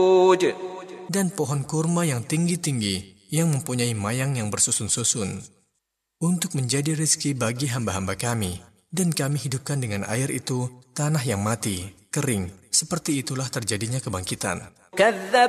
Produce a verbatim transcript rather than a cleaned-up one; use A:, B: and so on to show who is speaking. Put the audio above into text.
A: dan pohon kurma yang tinggi-tinggi yang mempunyai mayang yang bersusun-susun untuk menjadi rezeki bagi hamba-hamba kami, dan kami hidupkan dengan air itu tanah yang mati, kering. Seperti itulah terjadinya kebangkitan.